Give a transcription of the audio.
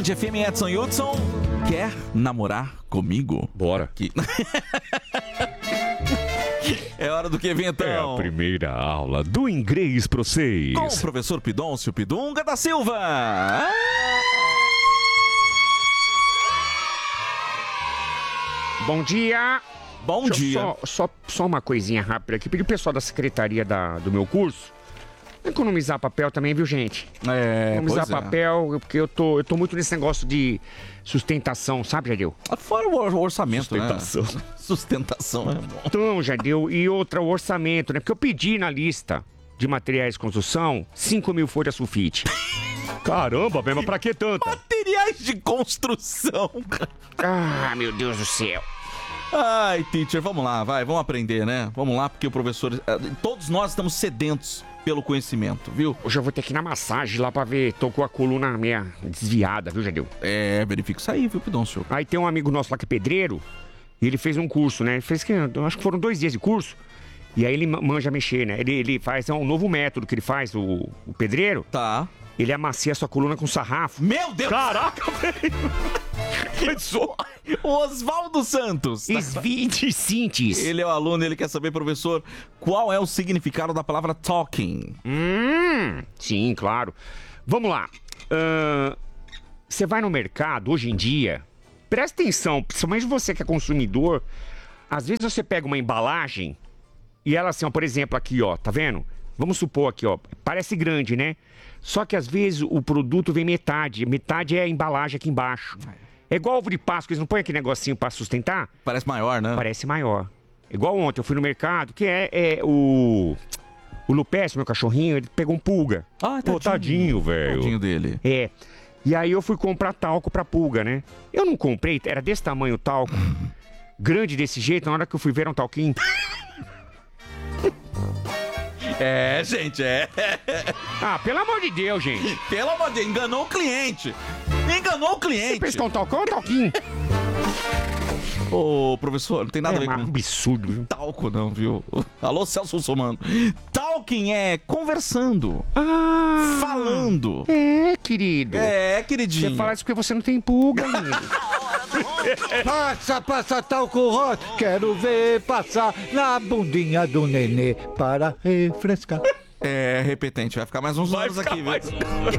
Band FM, Edson Hudson. Quer namorar comigo? Bora. É hora do que, Ventão? É a primeira aula do inglês pra vocês. Com o professor Pidoncio Pidunga da Silva. Bom dia. Bom dia. Só uma coisinha rápida aqui. Pedi o pessoal da secretaria do meu curso economizar papel também, viu, gente? Economizar papel, porque eu tô muito nesse negócio de sustentação, sabe, Jadeu? Fora o orçamento, Sustentação. né? Sustentação é bom. Então, Jadeu, e outra, o orçamento, né? Porque eu pedi na lista de materiais de construção 5 mil folhas sulfite. Caramba, mas pra que tanta? Materiais de construção, cara. Ah, meu Deus do céu. Ai, teacher, vamos lá, vamos aprender, né? Vamos lá, porque o professor... Todos nós estamos sedentos pelo conhecimento, viu? Hoje eu vou ter que ir na massagem lá pra ver, tocou a coluna minha desviada, viu, Jadeu? Verifica isso aí, viu, Pidoncio? Aí tem um amigo nosso lá que é pedreiro, e ele fez um curso, né? Ele fez eu acho que foram 2 dias de curso, e aí ele manja mexer, né? Ele faz, um novo método que ele faz, o pedreiro. Tá. Ele amacia a sua coluna com sarrafo. Meu Deus! Caraca, velho! O Oswaldo Santos. Esvide Sintes. Ele é o aluno, ele quer saber, professor, qual é o significado da palavra talking? Sim, claro. Vamos lá. Você vai no mercado, hoje em dia, presta atenção, principalmente você que é consumidor, às vezes você pega uma embalagem e ela assim, ó, por exemplo, aqui, ó, tá vendo? Vamos supor aqui, ó, parece grande, né? Só que às vezes o produto vem metade é a embalagem aqui embaixo. É igual ovo de Páscoa, eles não põem aquele negocinho pra sustentar? Parece maior, né? Parece maior. Igual ontem, eu fui no mercado, que o Lupécio, meu cachorrinho, ele pegou um pulga. Ah, Pô, tadinho, velho. Tadinho dele. E aí eu fui comprar talco pra pulga, né? Eu não comprei, era desse tamanho o talco. Grande desse jeito, na hora que eu fui ver era um talquinho. Gente. Ah, pelo amor de Deus, gente. Pelo amor de Deus, enganou o cliente. Você pensa que é um talcão ou um talquinho? Ô, professor, não tem nada a ver com absurdo, viu? talco, não, viu? Alô, Celso Russomano. Talking é conversando. Falando. Querido. Queridinho. Você fala isso porque você não tem pulga, amigo. Passa talco hot, quero ver passar na bundinha do nenê para refrescar. Repetente, vai ficar mais uns anos aqui, viu?